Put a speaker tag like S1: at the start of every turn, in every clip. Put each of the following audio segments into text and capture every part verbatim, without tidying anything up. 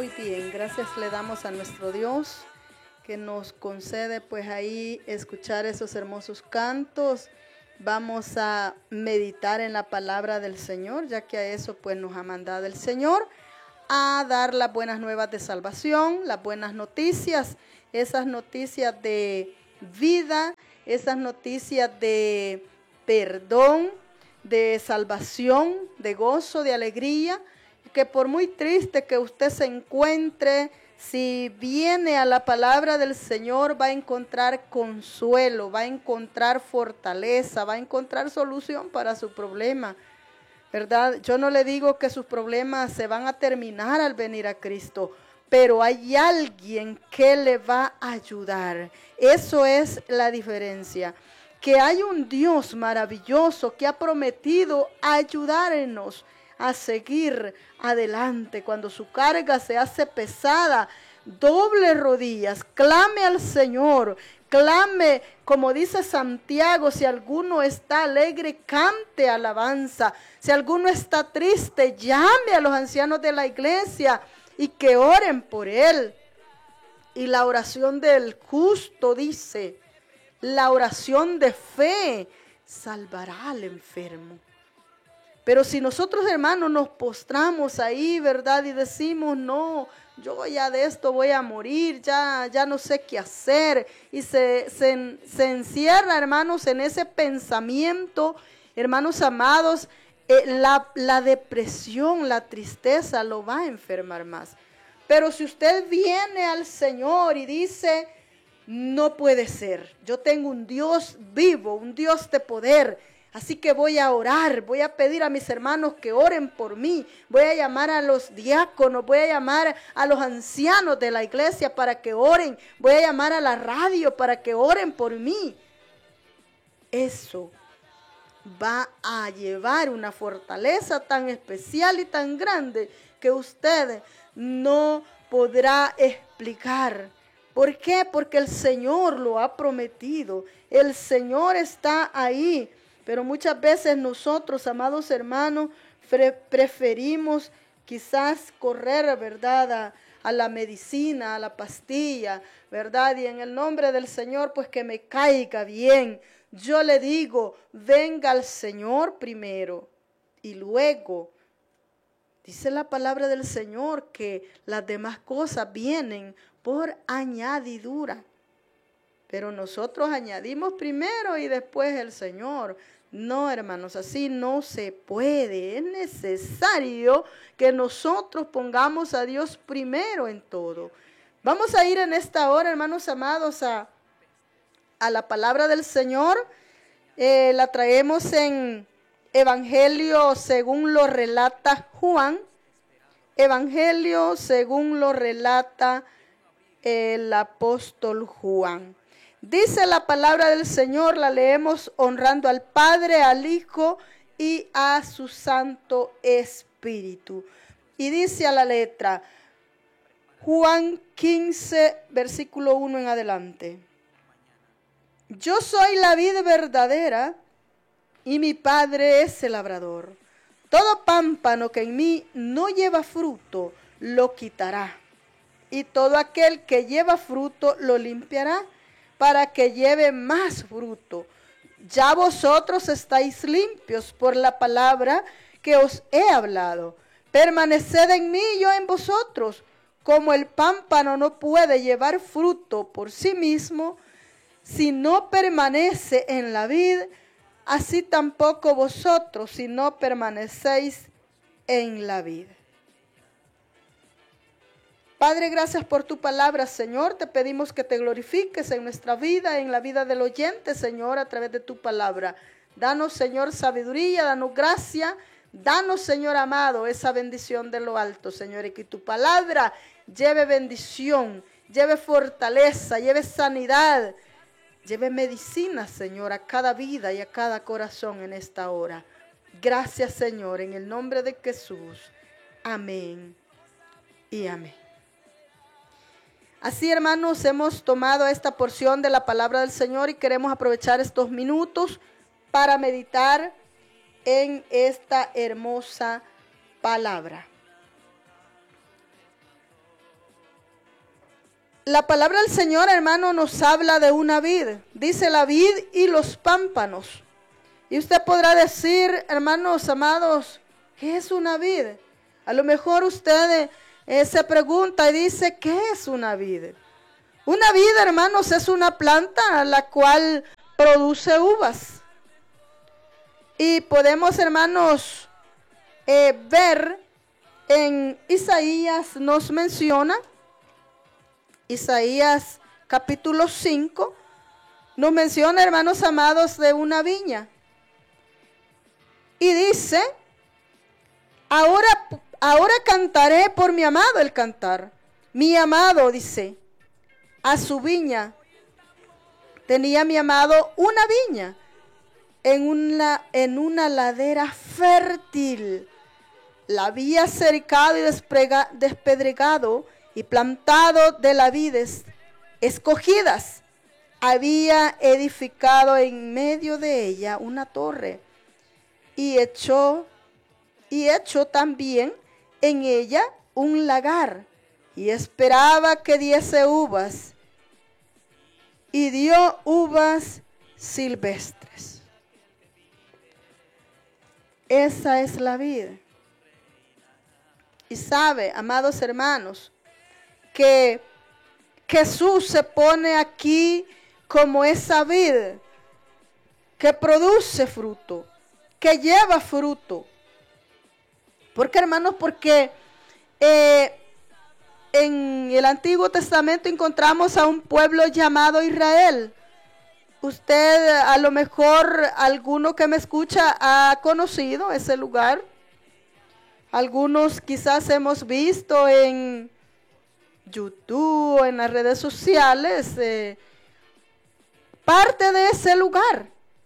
S1: Muy bien, gracias le damos a nuestro Dios que nos concede pues ahí escuchar esos hermosos cantos. Vamos a meditar en la palabra del Señor, ya que a eso pues nos ha mandado el Señor, a dar las buenas nuevas de salvación, las buenas noticias, esas noticias de vida, esas noticias de perdón, de salvación, de gozo, de alegría, que por muy triste que usted se encuentre, si viene a la palabra del Señor va a encontrar consuelo, va a encontrar fortaleza, va a encontrar solución para su problema, ¿verdad? Yo no le digo que sus problemas se van a terminar al venir a Cristo, pero hay alguien que le va a ayudar. Eso es la diferencia. Que hay un Dios maravilloso que ha prometido ayudarnos a seguir adelante. Cuando su carga se hace pesada, doble rodillas, clame al Señor, clame, como dice Santiago, si alguno está alegre, cante alabanza. Si alguno está triste, llame a los ancianos de la iglesia y que oren por él. Y la oración del justo, dice, la oración de fe salvará al enfermo. Pero si nosotros, hermanos, nos postramos ahí, ¿verdad? Y decimos, no, yo ya de esto voy a morir, ya, ya no sé qué hacer. Y se, se, se encierra, hermanos, en ese pensamiento, hermanos amados, eh, la, la depresión, la tristeza lo va a enfermar más. Pero si usted viene al Señor y dice, no puede ser, yo tengo un Dios vivo, un Dios de poder, así que voy a orar, voy a pedir a mis hermanos que oren por mí, voy a llamar a los diáconos, voy a llamar a los ancianos de la iglesia para que oren, voy a llamar a la radio para que oren por mí. Eso va a llevar una fortaleza tan especial y tan grande que usted no podrá explicar. ¿Por qué? Porque el Señor lo ha prometido, el Señor está ahí. Pero muchas veces nosotros, amados hermanos, preferimos quizás correr, ¿verdad?, a, a la medicina, a la pastilla, ¿verdad? Y en el nombre del Señor, pues que me caiga bien. Yo le digo, venga al Señor primero y luego, dice la palabra del Señor, que las demás cosas vienen por añadidura. Pero nosotros añadimos primero y después el Señor. No, hermanos, así no se puede. Es necesario que nosotros pongamos a Dios primero en todo. Vamos a ir en esta hora, hermanos amados, a, a la palabra del Señor. Eh, la traemos en Evangelio según lo relata Juan. Evangelio según lo relata el apóstol Juan. Dice la palabra del Señor, la leemos honrando al Padre, al Hijo y a su Santo Espíritu. Y dice a la letra, Juan quince, versículo uno en adelante. Yo soy la vid verdadera y mi Padre es el labrador. Todo pámpano que en mí no lleva fruto, lo quitará. Y todo aquel que lleva fruto, lo limpiará, para que lleve más fruto. Ya vosotros estáis limpios por la palabra que os he hablado. Permaneced en mí y yo en vosotros. Como el pámpano no puede llevar fruto por sí mismo, si no permanece en la vid, así tampoco vosotros, si no permanecéis en la vid. Padre, gracias por tu palabra, Señor. Te pedimos que te glorifiques en nuestra vida, en la vida del oyente, Señor, a través de tu palabra. Danos, Señor, sabiduría, danos gracia. Danos, Señor amado, esa bendición de lo alto, Señor, y que tu palabra lleve bendición, lleve fortaleza, lleve sanidad, lleve medicina, Señor, a cada vida y a cada corazón en esta hora. Gracias, Señor, en el nombre de Jesús. Amén y amén. Así, hermanos, hemos tomado esta porción de la palabra del Señor y queremos aprovechar estos minutos para meditar en esta hermosa palabra. La palabra del Señor, hermano, nos habla de una vid. Dice la vid y los pámpanos. Y usted podrá decir, hermanos amados, ¿qué es una vid? A lo mejor usted eh, se pregunta y dice, ¿qué es una vid? Una vid, hermanos, es una planta la cual produce uvas. Y podemos, hermanos, eh, ver en Isaías nos menciona, Isaías capítulo cinco, nos menciona, hermanos amados, de una viña. Y dice, ahora, ahora cantaré por mi amado el cantar. Mi amado, dice, a su viña. Tenía mi amado una viña en una, en una ladera fértil. La había cercado y desprega, despedregado y plantado de las vides escogidas. Había edificado en medio de ella una torre y echó, y echó también en ella un lagar y esperaba que diese uvas y dio uvas silvestres. Esa es la vida. Y sabe, amados hermanos, que Jesús se pone aquí como esa vid que produce fruto, que lleva fruto. ¿Por qué, hermanos? Porque eh, en el Antiguo Testamento encontramos a un pueblo llamado Israel. Usted, a lo mejor, alguno que me escucha ha conocido ese lugar. Algunos quizás hemos visto en YouTube, en las redes sociales, eh, parte de ese lugar.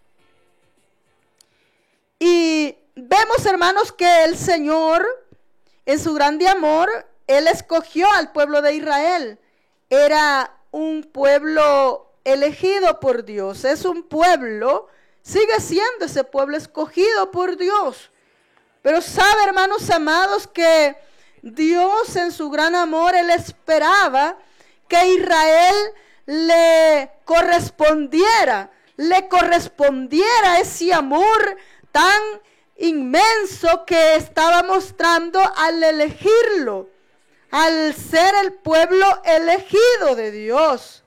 S1: Y vemos, hermanos, que el Señor, en su grande amor, Él escogió al pueblo de Israel. Era un pueblo elegido por Dios. Es un pueblo, sigue siendo ese pueblo escogido por Dios. Pero sabe, hermanos amados, que Dios en su gran amor, Él esperaba que Israel le correspondiera, le correspondiera ese amor tan inmenso que estaba mostrando al elegirlo, al ser el pueblo elegido de Dios.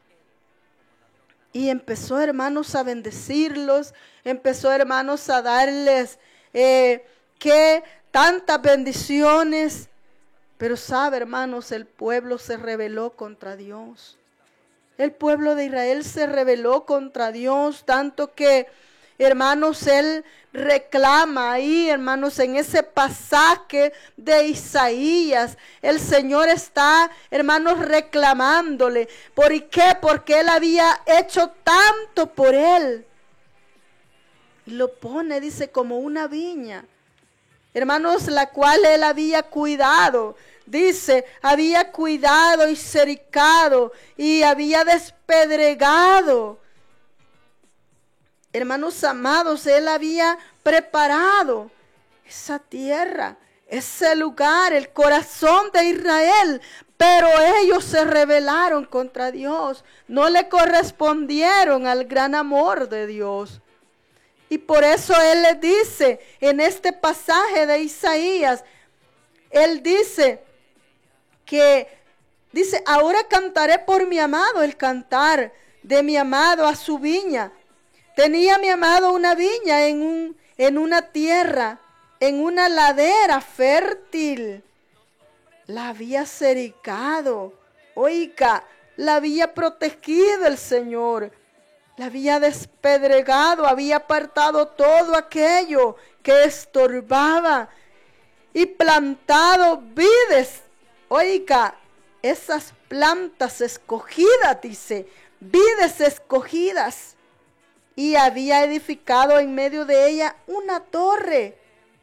S1: Y empezó, hermanos, a bendecirlos, empezó, hermanos, a darles eh, que tantas bendiciones. Pero sabe, hermanos, el pueblo se rebeló contra Dios. El pueblo de Israel se rebeló contra Dios, tanto que, hermanos, Él reclama ahí, hermanos, en ese pasaje de Isaías, el Señor está, hermanos, reclamándole. ¿Por qué? Porque Él había hecho tanto por Él. Y lo pone, dice, como una viña, hermanos, la cual Él había cuidado. Dice, había cuidado y cercado y había despedregado. Hermanos amados, Él había preparado esa tierra, ese lugar, el corazón de Israel. Pero ellos se rebelaron contra Dios, no le correspondieron al gran amor de Dios. Y por eso Él les dice en este pasaje de Isaías, Él dice que, dice, ahora cantaré por mi amado el cantar de mi amado a su viña. Tenía mi amado una viña en, un, en una tierra, en una ladera fértil. La había cercado, oiga, la había protegido el Señor. La había despedregado, había apartado todo aquello que estorbaba y plantado vides. Oiga, esas plantas escogidas, dice, vides escogidas. Y había edificado en medio de ella una torre.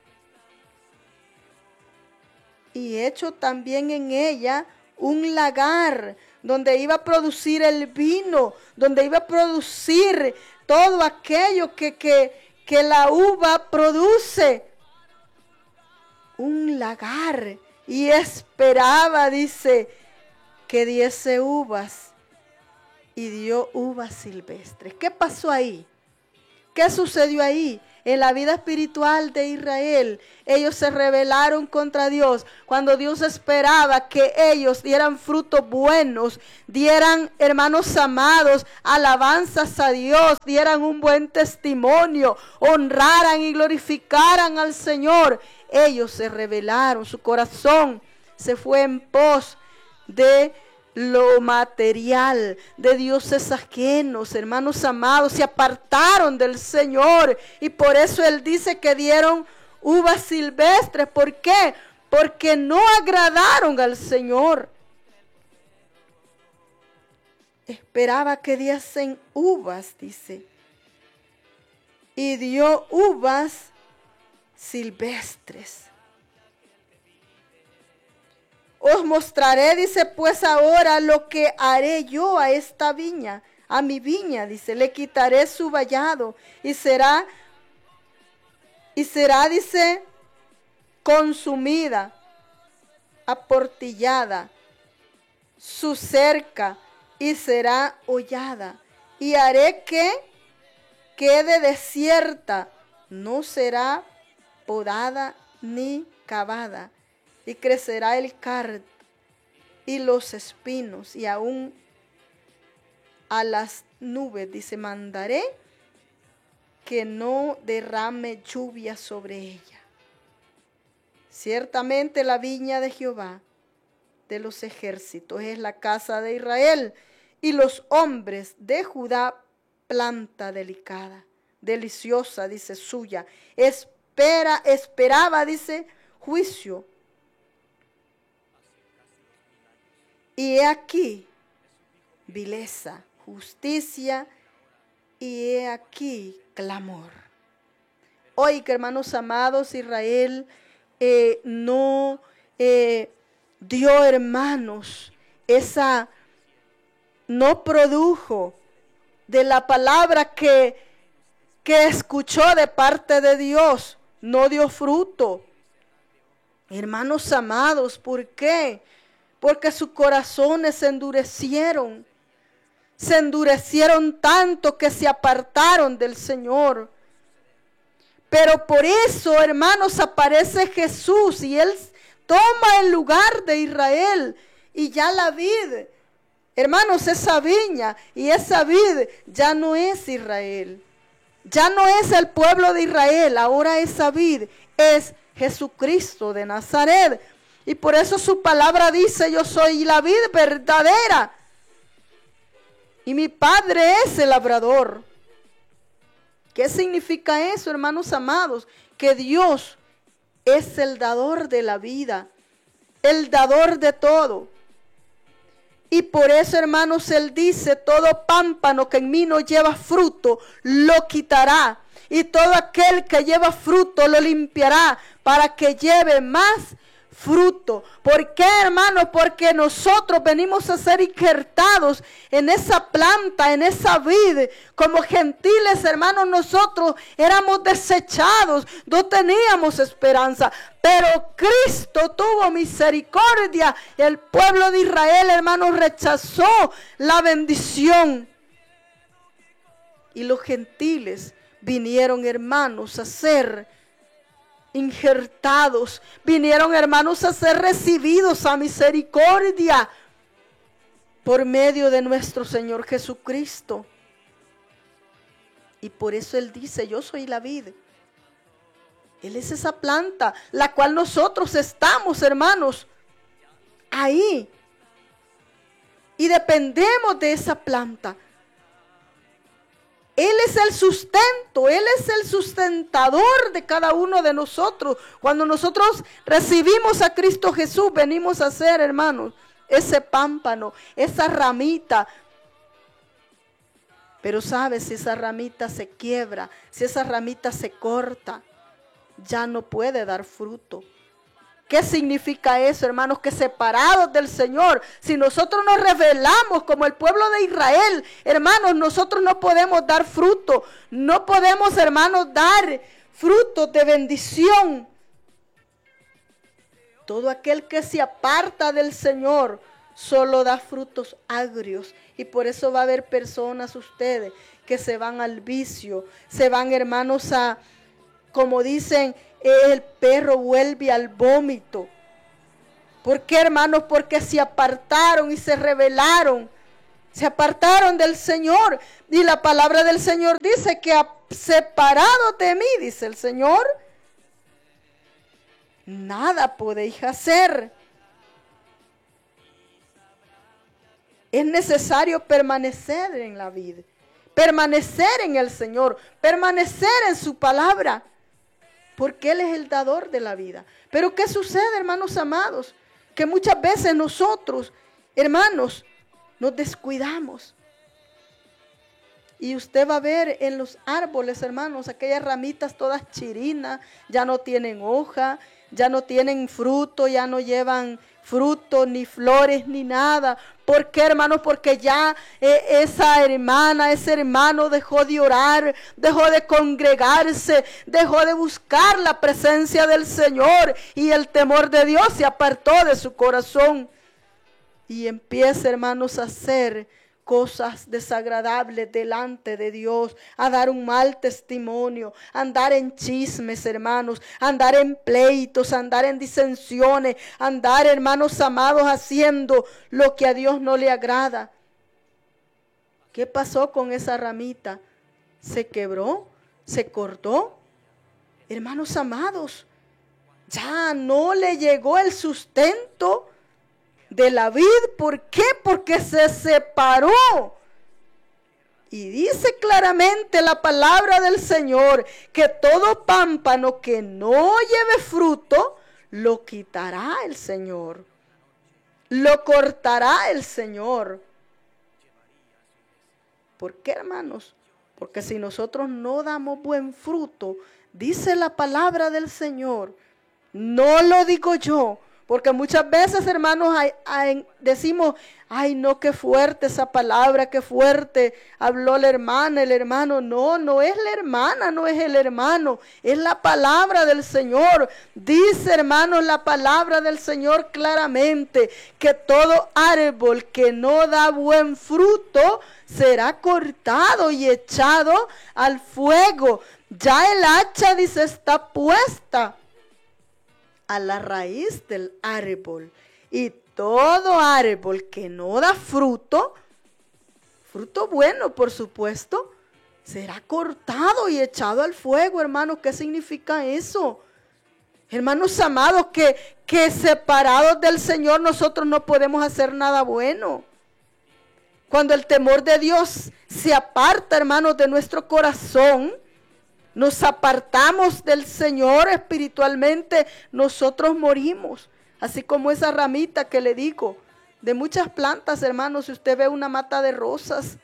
S1: Y hecho también en ella un lagar, donde iba a producir el vino, donde iba a producir todo aquello que, que, que la uva produce. Un lagar. Y esperaba, dice, que diese uvas y dio uvas silvestres. ¿Qué pasó ahí? ¿Qué sucedió ahí? En la vida espiritual de Israel, ellos se rebelaron contra Dios cuando Dios esperaba que ellos dieran frutos buenos, dieran, hermanos amados, alabanzas a Dios, dieran un buen testimonio, honraran y glorificaran al Señor. Ellos se rebelaron, su corazón se fue en pos de lo material, de dioses ajenos, hermanos amados, se apartaron del Señor y por eso Él dice que dieron uvas silvestres. ¿Por qué? Porque no agradaron al Señor. Esperaba que diesen uvas, dice, y dio uvas silvestres. Os mostraré, dice, pues ahora lo que haré yo a esta viña, a mi viña, dice, le quitaré su vallado y será, y será, dice, consumida, aportillada, su cerca y será hollada. Y haré que quede desierta, no será podada ni cavada. Y crecerá el card y los espinos, y aún a las nubes, dice, mandaré que no derrame lluvia sobre ella. Ciertamente la viña de Jehová de los ejércitos es la casa de Israel, y los hombres de Judá planta delicada, deliciosa, dice, suya. Espera, esperaba, dice, juicio. Y he aquí vileza, justicia, y he aquí clamor. Hoy, que hermanos amados, Israel eh, no eh, dio, hermanos, esa, no produjo de la palabra que, que escuchó de parte de Dios, no dio fruto. Hermanos amados, ¿por qué? Porque sus corazones se endurecieron. Se endurecieron tanto que se apartaron del Señor. Pero por eso, hermanos, aparece Jesús y Él toma el lugar de Israel. Y ya la vid, hermanos, esa viña y esa vid ya no es Israel. Ya no es el pueblo de Israel. Ahora esa vid es Jesucristo de Nazaret. Y por eso su palabra dice, yo soy la vid verdadera y mi Padre es el labrador. ¿Qué significa eso, hermanos amados? Que Dios es el dador de la vida, el dador de todo. Y por eso, hermanos, Él dice, todo pámpano que en mí no lleva fruto, lo quitará. Y todo aquel que lleva fruto, lo limpiará para que lleve más fruto. ¿Por qué, hermanos? Porque nosotros venimos a ser injertados en esa planta, en esa vid. Como gentiles, hermanos, nosotros éramos desechados, no teníamos esperanza. Pero Cristo tuvo misericordia. El pueblo de Israel, hermanos, rechazó la bendición. Y los gentiles vinieron, hermanos, a ser injertados, vinieron, hermanos, a ser recibidos a misericordia por medio de nuestro Señor Jesucristo. Y por eso Él dice, yo soy la vid. Él es esa planta, la cual nosotros estamos, hermanos, ahí. Y dependemos de esa planta. Él es el sustento, Él es el sustentador de cada uno de nosotros. Cuando nosotros recibimos a Cristo Jesús, venimos a ser, hermanos, ese pámpano, esa ramita. Pero sabes, si esa ramita se quiebra, si esa ramita se corta, ya no puede dar fruto. ¿Qué significa eso, hermanos? Que separados del Señor, si nosotros nos rebelamos como el pueblo de Israel, hermanos, nosotros no podemos dar fruto. No podemos, hermanos, dar frutos de bendición. Todo aquel que se aparta del Señor solo da frutos agrios. Y por eso va a haber personas, ustedes, que se van al vicio, se van, hermanos, a, como dicen, el perro vuelve al vómito. ¿Por qué, hermanos? Porque se apartaron y se rebelaron. Se apartaron del Señor. Y la palabra del Señor dice que separados de mí, dice el Señor, nada podéis hacer. Es necesario permanecer en la vida, permanecer en el Señor, permanecer en su palabra, porque Él es el dador de la vida. Pero ¿qué sucede, hermanos amados? Que muchas veces nosotros, hermanos, nos descuidamos. Y usted va a ver en los árboles, hermanos, aquellas ramitas todas chirinas, ya no tienen hoja, ya no tienen fruto, ya no llevan fruto, ni flores, ni nada. ¿Por qué, hermanos? Porque ya eh, esa hermana, ese hermano dejó de orar, dejó de congregarse, dejó de buscar la presencia del Señor, y el temor de Dios se apartó de su corazón. Y empieza, hermanos, a hacer cosas desagradables delante de Dios, a dar un mal testimonio, a andar en chismes, hermanos, a andar en pleitos, a andar en disensiones, a andar, hermanos amados, haciendo lo que a Dios no le agrada. ¿Qué pasó con esa ramita? ¿Se quebró? ¿Se cortó? Hermanos amados, ya no le llegó el sustento de la vid. ¿Por qué? Porque se separó. Y dice claramente la palabra del Señor que todo pámpano que no lleve fruto, lo quitará el Señor, lo cortará el Señor. ¿Por qué, hermanos? Porque si nosotros no damos buen fruto, dice la palabra del Señor, no lo digo yo, porque muchas veces, hermanos, hay, hay, decimos, ay no, qué fuerte esa palabra, qué fuerte habló la hermana, el hermano. No, no es la hermana, no es el hermano, es la palabra del Señor. Dice, hermanos, la palabra del Señor claramente, que todo árbol que no da buen fruto será cortado y echado al fuego. Ya el hacha, dice, está puesta a la raíz del árbol, y todo árbol que no da fruto, fruto bueno por supuesto, será cortado y echado al fuego. Hermanos, ¿qué significa eso? Hermanos amados, que, que separados del Señor nosotros no podemos hacer nada bueno. Cuando el temor de Dios se aparta, hermanos, de nuestro corazón, nos apartamos del Señor espiritualmente, nosotros morimos. Así como esa ramita que le digo, de muchas plantas, hermanos, si usted ve una mata de rosas,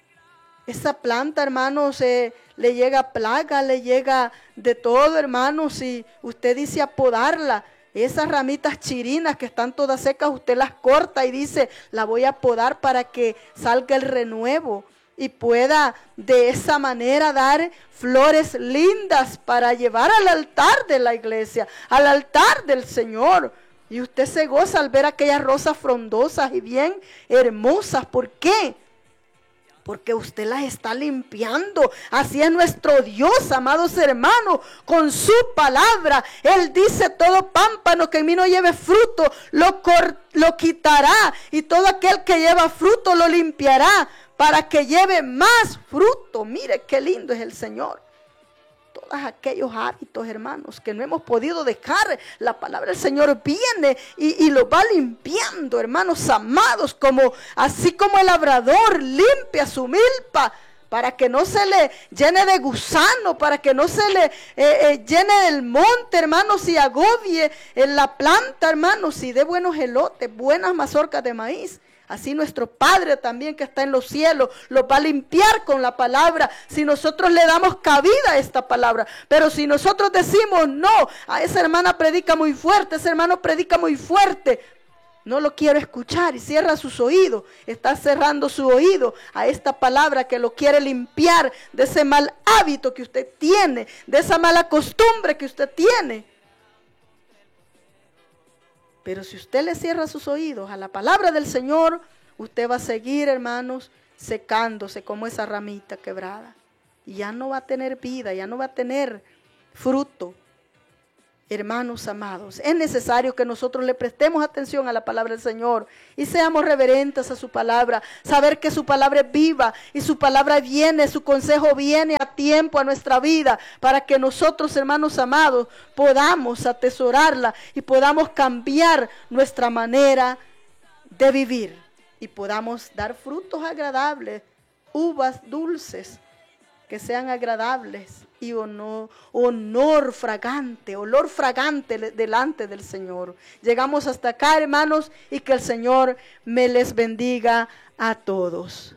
S1: esa planta, hermanos, eh, le llega plaga, le llega de todo, hermanos, si usted dice apodarla, esas ramitas chirinas que están todas secas, usted las corta y dice, la voy a podar para que salga el renuevo y pueda de esa manera dar flores lindas para llevar al altar de la iglesia, al altar del Señor. Y usted se goza al ver aquellas rosas frondosas y bien hermosas. ¿Por qué? Porque usted las está limpiando. Así es nuestro Dios, amados hermanos, con su palabra. Él dice, todo pámpano que en mí no lleve fruto, lo, cor lo quitará. Y todo aquel que lleva fruto lo limpiará, para que lleve más fruto. Mire qué lindo es el Señor. Todos aquellos hábitos, hermanos, que no hemos podido dejar, la palabra del Señor viene y, y lo va limpiando, hermanos amados, como así como el labrador limpia su milpa para que no se le llene de gusano, para que no se le eh, eh, llene el monte, hermanos, y agobie en la planta, hermanos, y dé buenos elotes, buenas mazorcas de maíz. Así nuestro Padre también que está en los cielos los va a limpiar con la palabra, si nosotros le damos cabida a esta palabra. Pero si nosotros decimos, no, a esa hermana predica muy fuerte, ese hermano predica muy fuerte, no lo quiero escuchar, y cierra sus oídos, está cerrando su oído a esta palabra que lo quiere limpiar de ese mal hábito que usted tiene, de esa mala costumbre que usted tiene. Pero si usted le cierra sus oídos a la palabra del Señor, usted va a seguir, hermanos, secándose como esa ramita quebrada. Y ya no va a tener vida, ya no va a tener fruto. Hermanos amados, es necesario que nosotros le prestemos atención a la palabra del Señor y seamos reverentes a su palabra, saber que su palabra es viva y su palabra viene, su consejo viene a tiempo a nuestra vida para que nosotros, hermanos amados, podamos atesorarla y podamos cambiar nuestra manera de vivir y podamos dar frutos agradables, uvas dulces que sean agradables y honor, honor fragante, olor fragante delante del Señor. Llegamos hasta acá, hermanos, y que el Señor me les bendiga a todos.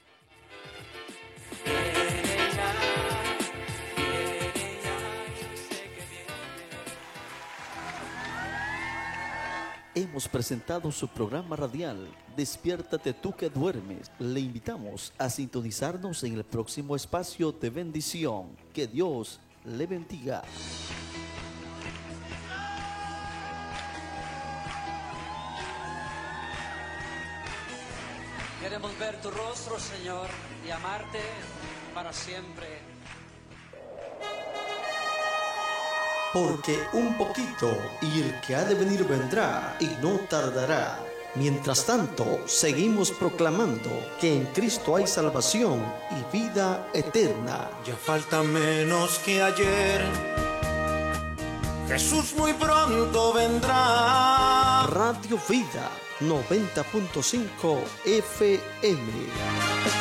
S2: Hemos presentado su programa radial Despiértate tú que duermes. Le invitamos a sintonizarnos en el próximo espacio de bendición. Que Dios le bendiga.
S3: Queremos ver tu rostro, Señor, y amarte para siempre.
S4: Porque un poquito y el que ha de venir vendrá y no tardará. Mientras tanto, seguimos proclamando que en Cristo hay salvación y vida eterna.
S5: Ya falta menos que ayer. Jesús muy pronto vendrá.
S4: Radio Vida noventa punto cinco F M.